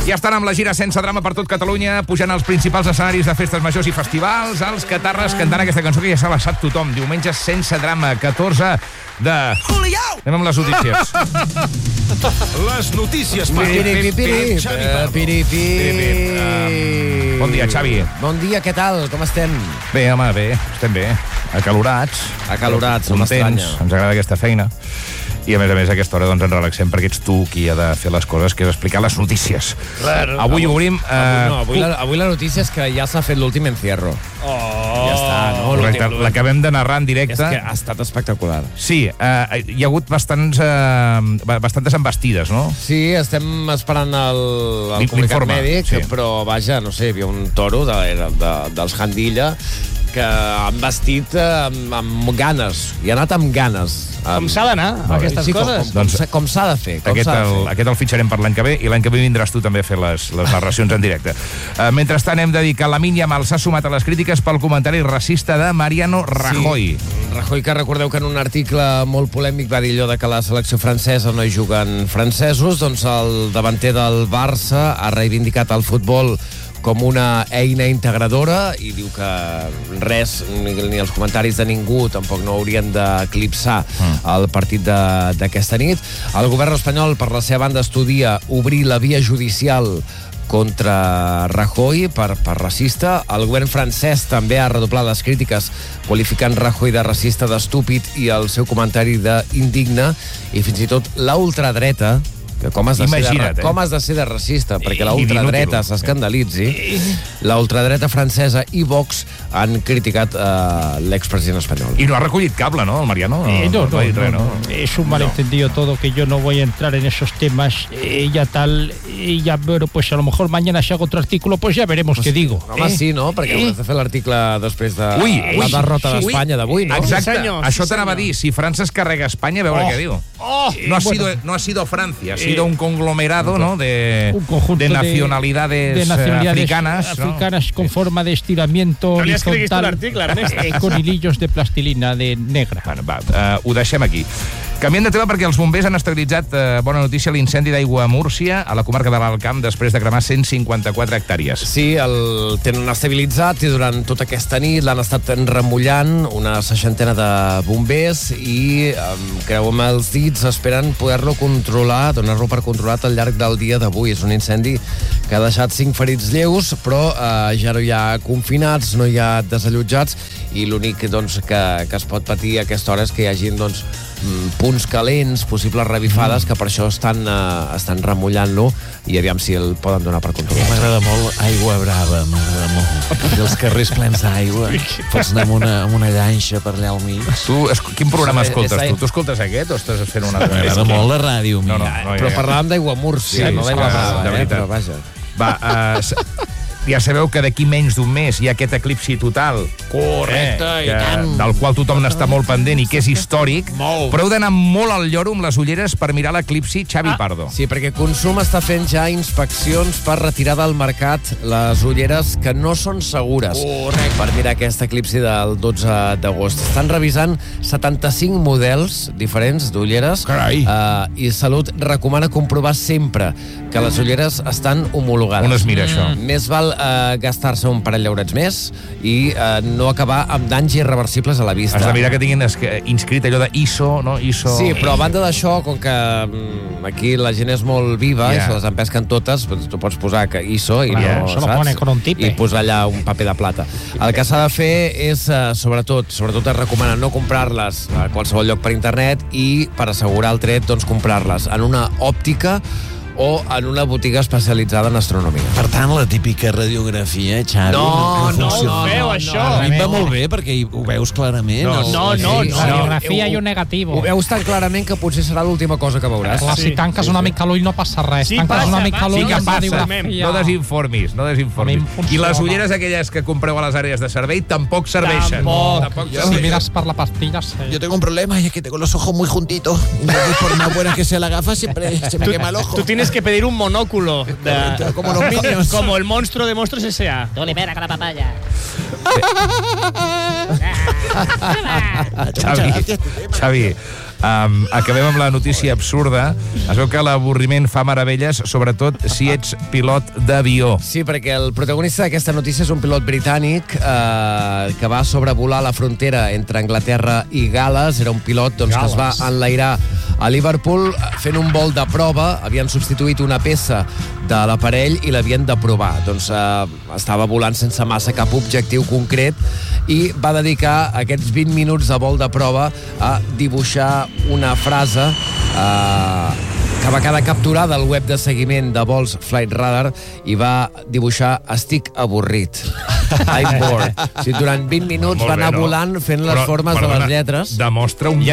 Ja estan amb la gira sense drama per tot Catalunya, pujant als principals escenaris de festes majors i festivals, els Catarres cantant aquesta cançó que ja s'ha baixat tothom. Diumenge sense drama, 14 de... Anem amb les notícies. Les notícies per Bon dia, Xavi. Bon dia, què tal? Com estem? Bé, home, bé, estem bé. Acalorats. Acalorats, no contents, m'estranya. ens agrada aquesta feina. I, a més, a aquesta hora doncs, ens relaxem perquè ets tu qui ha de fer les coses, que és explicar les notícies. Claro. Avui obrim... Avui la notícia és que ja s'ha fet l'últim encierro. Ja està, no? Correcte, l'acabem de narrar en directe. És que ha estat espectacular. Sí, hi ha hagut bastantes embestides, no? Sí, estem esperant el comunicat L'informe, mèdic, sí. però vaja, no sé, hi havia un toro dels Jandilla que han vestit amb ganes, i ha anat amb ganes. Com s'ha d'anar, aquestes coses? Com s'ha de fer. Aquest el fitxarem per l'any que ve, i l'any que ve vindràs tu també a fer les narracions en directe. Mentrestant hem de dir que Lamine Yamal s'ha sumat a les crítiques pel comentari racista de Mariano Rajoy. Sí. Rajoy, que recordeu que en un article molt polèmic va dir allò de que la selecció francesa no hi juguen francesos, doncs el davanter del Barça ha reivindicat el futbol com una eina integradora i diu que res, ni els comentaris de ningú tampoc no haurien d'eclipsar el partit d'aquesta nit. El govern espanyol, per la seva banda, estudia obrir la via judicial contra Rajoy per racista. El govern francès també ha redoblat les crítiques qualificant Rajoy de racista, d'estúpid i el seu comentari d'indigne, i fins i tot la ultradreta, que com has de ser de racista perquè la ultradreta s'escandalitzi. La ultradreta francesa i Vox han criticat l'expresident espanyol. I no ha recollit cable, ¿no, el Mariano? No. Es un malentendido todo, que yo no voy a entrar en esos temas. Bueno, pues a lo mejor mañana si hago otro artículo, pues ya veremos qué digo. Home, sí, no? Perquè hauràs de fer l'article després de la derrota d'Espanya d'avui, no? Exacte, això t'anava a dir. Si França es carrega a Espanya, a veure què diu. No ha sido Francia, ha sido un conglomerado, ¿no? de nacionalidades africanas, ¿no? Con forma de estiramiento horizontal, con hilillos de plastilina de negra. Bueno, ho deixem aquí. Canviem de tema perquè els bombers han estabilitzat, bona notícia, l'incendi d'aigua a Múrcia, a la comarca de l'Alt Camp, després de cremar 154 hectàrees. Sí, el tenen estabilitzat i durant tota aquesta nit l'han estat remullant una 60 de bombers i creuem els dits, esperen poder-lo controlar, donar-lo per controlat al llarg del dia d'avui. És un incendi que ha deixat 5 ferits lleus, però ja no hi ha confinats, no hi ha desallotjats, i l'únic doncs, que es pot patir a aquesta hora és que hi hagi doncs, punts calents, possibles revifades, que per això estan remullant-lo, i aviam si el poden donar per controlar. M'agrada molt Aigua Brava, m'agrada molt. I els carrers plens d'aigua. Pots anar amb una llanxa per allà al mig. Tu, quin programa escoltes tu? Tu escoltes aquest o estàs fent una... M'agrada molt la ràdio, No, però parlàvem d'Aigua Múrcia, no d'Aigua Brava, de veritat. però vaja. Va, ja sabeu que d'aquí menys d'un mes hi ha aquest eclipsi total. Correcte, i tant. Del qual tothom n'està molt pendent i que és històric. Però heu d'anar molt al lloro amb les ulleres per mirar l'eclipsi, Xavi Pardo. Sí, perquè Consum està fent ja inspeccions per retirar del mercat les ulleres que no són segures per mirar aquest eclipsi del 12 d'agost. Estan revisant 75 models diferents d'ulleres. Carai. I Salut recomana comprovar sempre que les ulleres estan homologades. On es mira això? Més val gastar-se un parell d'eurets més i no acabar amb danys irreversibles a la vista. Has de mirar que tinguin inscrit allò de ISO, no? ISO... Sí, però a banda d'això, com que aquí la gent és molt viva i se les empesquen totes, tu pots posar que ISO i se lo pone con un tipe. I posar allà un paper de plata. El que s'ha de fer és, sobretot es recomana no comprar-les a qualsevol lloc per internet i, per assegurar el tret, doncs comprar-les en una òptica o en una botiga especialitzada en astronomia. Per tant, la típica radiografia, Xavi... No feu això. A mi em va molt bé, perquè ho veus clarament. No. Radiografia i un negatiu. Ho veus tan clarament que potser serà l'última cosa que veuràs. Clar, si tanques una mica l'ull no passa res. Tanques una mica l'ull, No desinformis. I les ulleres aquelles que compreu a les àrees de servei tampoc serveixen. Si miras per la pastilla... Yo tengo un problema y es que tengo los ojos muy juntitos. Y por más buena que sea la gafa, siempre se me quema el ojo. Tú tienes que pedir un monóculo como los Minions, como el monstruo de Monstruos S.A. Tú libera con la papaya. Xavi, Acabem amb la notícia absurda. Es veu que l'avorriment fa meravelles, sobretot si ets pilot d'avió. Sí, perquè el protagonista d'aquesta notícia és un pilot britànic que va sobrevolar la frontera entre Anglaterra i Gal·les. Era un pilot que es va enlairar a Liverpool fent un vol de prova. Havien substituït una peça de l'aparell i l'havien de provar. Estava volant sense massa cap objectiu concret i va dedicar aquests 20 minuts de vol de prova a dibuixar una frase que va quedar capturada al web de seguiment de vols Flight Radar i va dibuixar "estic avorrit". I'm bored. O sigui, durant 20 minuts va anar volant fent les formes de les lletres. Demostra un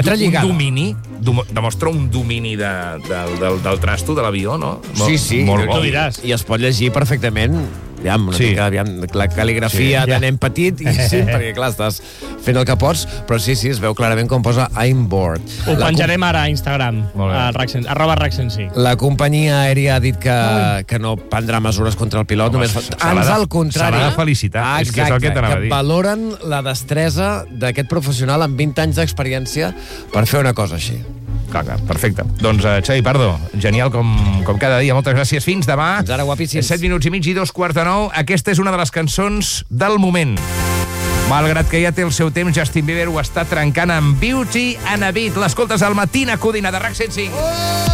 domini del trasto de l'avió, no? Sí, molt bo. I es pot llegir perfectament la cal·ligrafia de nen petit, perquè clar, estàs fent el que pots, però sí, es veu clarament com posa "I'm bored". Ho penjarem ara a Instagram, @RAC105. La companyia aèria ha dit que no prendrà mesures contra el pilot, només ans al contrari. Se l'ha de felicitar, és que és el que t'anava a dir. Valoren la destresa d'aquest professional amb 20 anys d'experiència per fer una cosa així. Clar, perfecte. Doncs Xavi Pardo, genial com cada dia. Moltes gràcies. Fins demà. Fins ara, guapíssims. 7 minuts i mig i 2:45. Aquesta és una de les cançons del moment. Malgrat que ja té el seu temps, Justin Bieber ho està trencant amb Beauty and a Beat. L'escoltes al Matina Codina de RAC 105.